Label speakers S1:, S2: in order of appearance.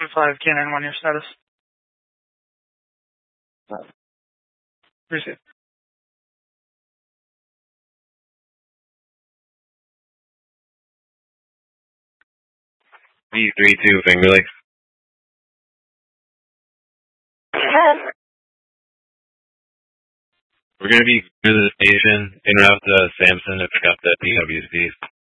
S1: 5, Canine 1, your status. Receive.
S2: V32 Finger Lakes. We're going to be near the station en route to Sampson to pick up the PWCs.